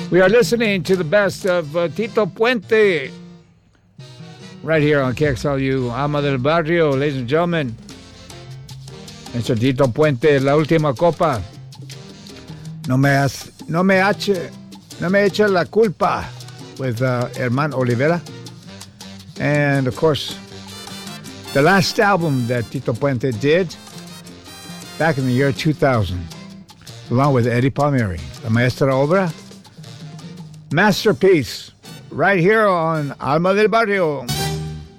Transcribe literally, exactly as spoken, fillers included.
We are listening to the best of uh, Tito Puente right here on K X L U, Alma del Barrio, ladies and gentlemen. Mister Tito Puente, La Última Copa. No me, has, no me, hace, no me eche la culpa with uh, Herman Olivera. And, of course, the last album that Tito Puente did back in the year two thousand, along with Eddie Palmieri, La Maestra Obra. Masterpiece, right here on Alma del Barrio.